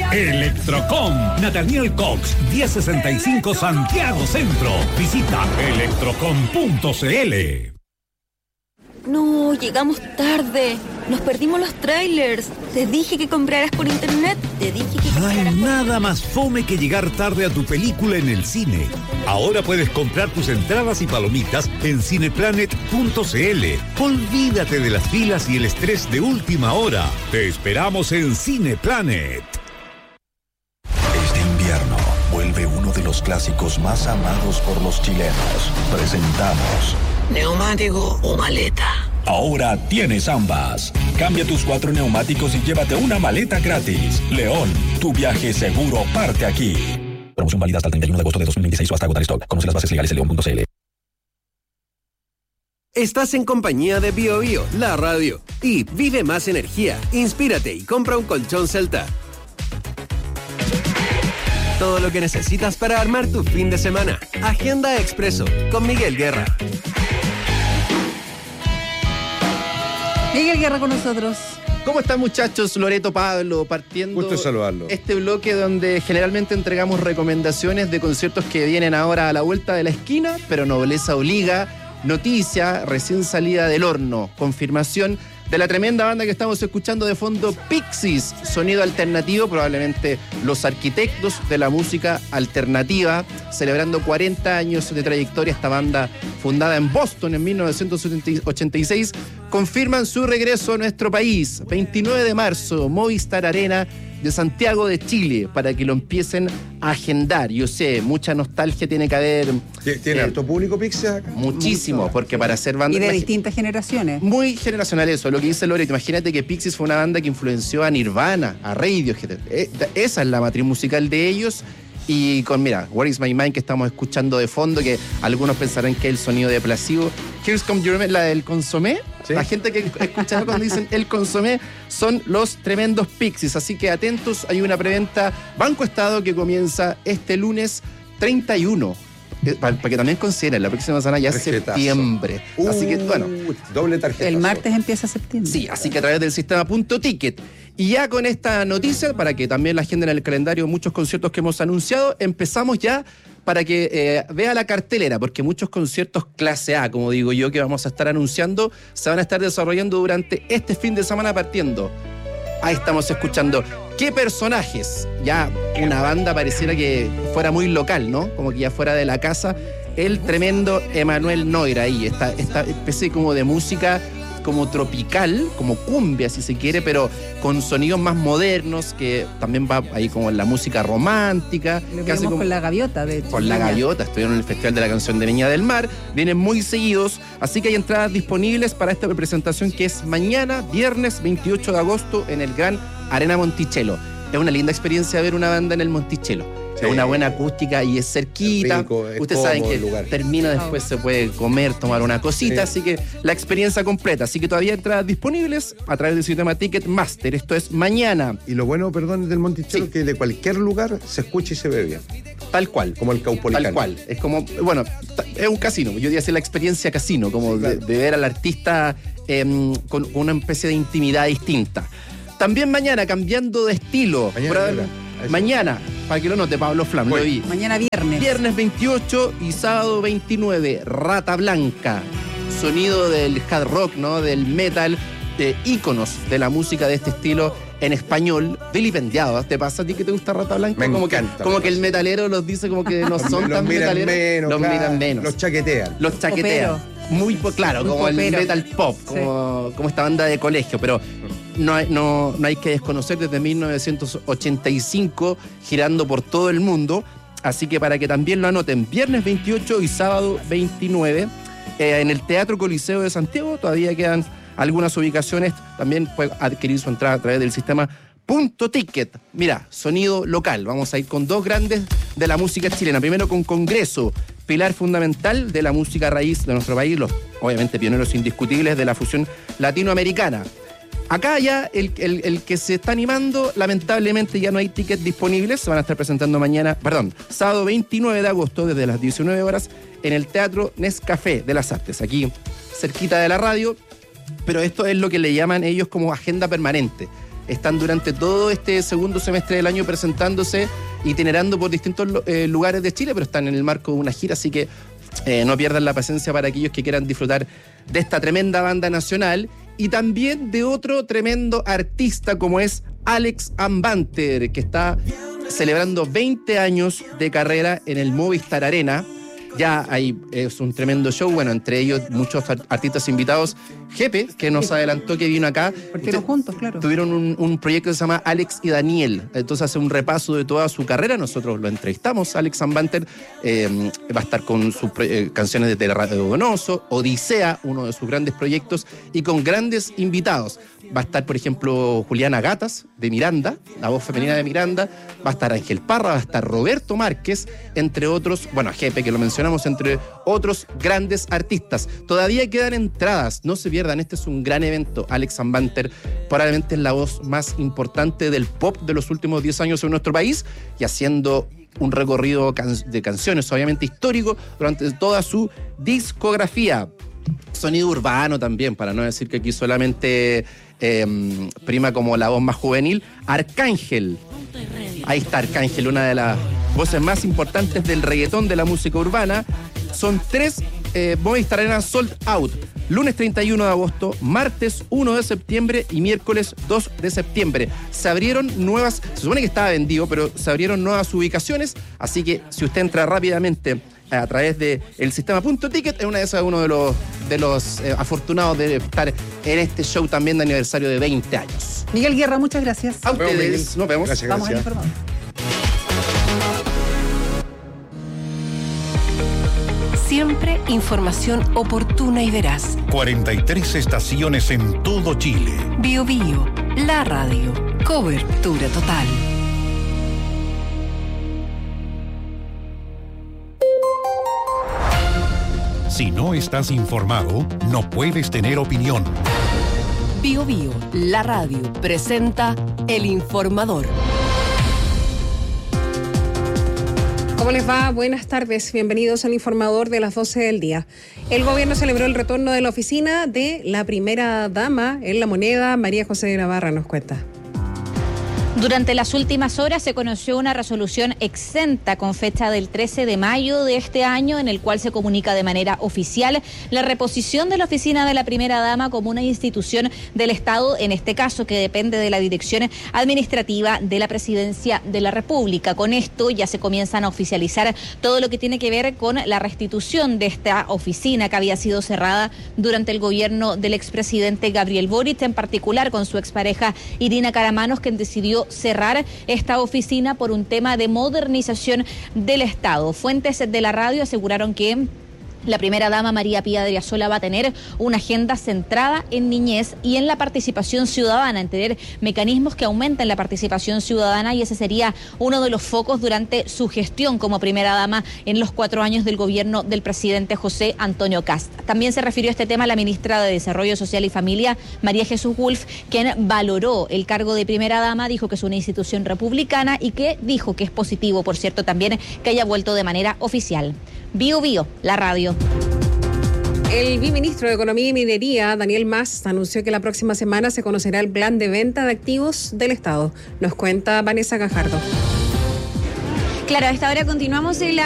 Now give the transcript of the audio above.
Electrocom, Nathaniel Cox, 1065 Santiago Centro. Visita electrocom.cl. No, llegamos tarde. Nos perdimos los trailers. Te dije que compraras por internet. No hay nada más fome que llegar tarde a tu película en el cine. Ahora puedes comprar tus entradas y palomitas en cineplanet.cl. Olvídate de las filas y el estrés de última hora. Te esperamos en Cineplanet. Este invierno vuelve uno de los clásicos más amados por los chilenos. Presentamos ¿neumático o maleta? Ahora tienes ambas. Cambia tus 4 neumáticos y llévate una maleta gratis. León, tu viaje seguro parte aquí. Promoción válida hasta el 31 de agosto de 2026 o hasta agotar stock. Conoce las bases legales en león.cl. Estás en compañía de Bio Bio, la radio. Y vive más energía, inspírate y compra un colchón Celta. Todo lo que necesitas para armar tu fin de semana. Agenda Expreso con Miguel Guerra. Miguel Guerra con nosotros. ¿Cómo están, muchachos? Loreto, Pablo, partiendo gusto saludarlo. Este bloque donde generalmente entregamos recomendaciones de conciertos que vienen ahora a la vuelta de la esquina, pero Nobleza Obliga, noticia recién salida del horno, confirmación de la tremenda banda que estamos escuchando de fondo, Pixies, sonido alternativo, probablemente los arquitectos de la música alternativa, celebrando 40 años de trayectoria. Esta banda, fundada en Boston en 1986, confirman su regreso a nuestro país, 29 de marzo, Movistar Arena de Santiago de Chile, para que lo empiecen a agendar. Yo sé, mucha nostalgia tiene que haber. ¿Tiene harto público Pixies acá? Muchísimo, porque para ser banda... Y de distintas generaciones. Muy generacional eso, lo que dice Loreto. Imagínate que Pixies fue una banda que influenció a Nirvana, a Radiohead. Esa es la matriz musical de ellos. Y con, mira, Where is My Mind, que estamos escuchando de fondo, que algunos pensarán que es el sonido de Placebo. Here's Come Your Man, la del consomé. ¿Sí? La gente que escucha cuando dicen el consomé son los tremendos Pixies. Así que atentos, hay una preventa Banco Estado que comienza este lunes 31. Para que también consideren, la próxima semana ya es septiembre. Así que, bueno. Doble tarjeta. El martes empieza septiembre. Sí, así que a través del sistema .ticket. Y ya con esta noticia, para que también la agenden en el calendario muchos conciertos que hemos anunciado, empezamos ya para que vea la cartelera, porque muchos conciertos clase A, como digo yo, que vamos a estar anunciando, se van a estar desarrollando durante este fin de semana partiendo. Ahí estamos escuchando ¿Qué personajes? Ya una banda pareciera que fuera muy local, ¿no? Como que ya fuera de la casa. El tremendo Emanuel Noira ahí, esta especie como de música como tropical, como cumbia si se quiere, pero con sonidos más modernos, que también va ahí como en la música romántica. Lo vimos con La Gaviota, de hecho. Con La Gaviota, estuvieron en el Festival de la Canción de Viña del Mar, vienen muy seguidos, así que hay entradas disponibles para esta presentación que es mañana, viernes 28 de agosto, en el Gran Arena Monticello. Es una linda experiencia ver una banda en el Monticello. Sí. Es una buena acústica y es cerquita. Es rico, ustedes saben que termina después, se puede comer, tomar una cosita, sí. Así que la experiencia completa. Así que todavía hay entradas disponibles a través del sistema Ticketmaster. Esto es mañana. Y lo bueno, perdón, del Monticello, sí, que de cualquier lugar se escucha y se ve bien. Tal cual. Como el Caupolicán. Tal cual. Es como, bueno, es un casino. Yo diría hacer la experiencia casino, como sí, claro, de ver al artista con una especie de intimidad distinta. También mañana, cambiando de estilo. Mañana, para que lo note, Pablo Flam, lo vi. Mañana viernes. Viernes 28 y sábado 29, Rata Blanca. Sonido del hard rock, ¿no? Del metal, íconos de la música de este estilo en español, vilipendiado. ¿Te pasa a ti que te gusta Rata Blanca? Me como encanta. Como que el metalero los dice como que no son tan metaleros. Los miran menos. Los chaquetean. Los chaquetean. Muy claro, muy como popero. El metal pop, como esta banda de colegio, pero no hay que desconocer desde 1985 girando por todo el mundo, así que para que también lo anoten, viernes 28 y sábado 29 en el Teatro Coliseo de Santiago. Todavía quedan algunas ubicaciones, también puede adquirir su entrada a través del sistema .ticket. Mira, sonido local, vamos a ir con dos grandes de la música chilena. Primero con Congreso, pilar fundamental de la música raíz de nuestro país, los obviamente pioneros indiscutibles de la fusión latinoamericana. Acá ya el que se está animando, lamentablemente ya no hay tickets disponibles, se van a estar presentando sábado 29 de agosto desde las 19 horas en el Teatro Nescafé de las Artes, aquí cerquita de la radio, pero esto es lo que le llaman ellos como agenda permanente. están durante todo este segundo semestre del año presentándose, itinerando por distintos lugares de Chile, pero están en el marco de una gira, así que no pierdan la paciencia para aquellos que quieran disfrutar de esta tremenda banda nacional y también de otro tremendo artista como es Alex Anwandter, que está celebrando 20 años de carrera en el Movistar Arena. Ya es un tremendo show, bueno, entre ellos muchos artistas invitados. Jepe, que nos adelantó que vino acá. Partieron juntos, claro. Tuvieron un proyecto que se llama Alex y Daniel. Entonces hace un repaso de toda su carrera. Nosotros lo entrevistamos. Alex Anwandter va a estar con sus canciones de Teleradio Donoso, Odisea, uno de sus grandes proyectos, y con grandes invitados. Va a estar, por ejemplo, Juliana Gatas, de Miranda, la voz femenina de Miranda. Va a estar Ángel Parra, va a estar Roberto Márquez, entre otros, bueno, Jepe, que lo mencionamos, entre otros grandes artistas. Todavía quedan entradas, no se pierdan, este es un gran evento. Alex Anwandter probablemente es la voz más importante del pop de los últimos 10 años en nuestro país, y haciendo un recorrido de canciones, obviamente histórico, durante toda su discografía. Sonido urbano también, para no decir que aquí solamente prima como la voz más juvenil. Arcángel. Ahí está Arcángel, una de las voces más importantes del reggaetón, de la música urbana. Son 3 Movistar Arena sold out. Lunes 31 de agosto, martes 1 de septiembre y miércoles 2 de septiembre. Se abrieron nuevas, se supone que estaba vendido, pero se abrieron nuevas ubicaciones, así que si usted entra rápidamente a través del sistema .ticket, es una de esas, uno de los afortunados de estar en este show también de aniversario de 20 años. Miguel Guerra, muchas gracias. A ustedes, nos vemos. Gracias. Vamos al informador. Siempre información oportuna y veraz. 43 estaciones en todo Chile. Bio Bio, la radio. Cobertura total. Si no estás informado, no puedes tener opinión. Bio Bio, la radio, presenta El Informador. ¿Cómo les va? Buenas tardes. Bienvenidos al Informador de las 12 del día. El gobierno celebró el retorno de la oficina de la primera dama en La Moneda. María José de Navarra nos cuenta. Durante las últimas horas se conoció una resolución exenta con fecha del 13 de mayo de este año, en el cual se comunica de manera oficial la reposición de la oficina de la primera dama como una institución del Estado, en este caso que depende de la Dirección Administrativa de la Presidencia de la República. Con esto ya se comienzan a oficializar todo lo que tiene que ver con la restitución de esta oficina que había sido cerrada durante el gobierno del expresidente Gabriel Boric, en particular con su expareja Irina Caramanos, quien decidió cerrar esta oficina por un tema de modernización del Estado. Fuentes de la radio aseguraron que la primera dama María Pía Adriasola va a tener una agenda centrada en niñez y en la participación ciudadana, en tener mecanismos que aumenten la participación ciudadana, y ese sería uno de los focos durante su gestión como primera dama en los 4 años del gobierno del presidente José Antonio Kast. También se refirió a este tema la ministra de Desarrollo Social y Familia, María Jesús Wolf, quien valoró el cargo de primera dama, dijo que es una institución republicana y que dijo que es positivo, por cierto, también que haya vuelto de manera oficial. Bio Bio, la radio. El viceministro de Economía y Minería, Daniel Mas, anunció que la próxima semana se conocerá el plan de venta de activos del Estado. Nos cuenta Vanessa Gajardo. Claro, a esta hora continuamos en la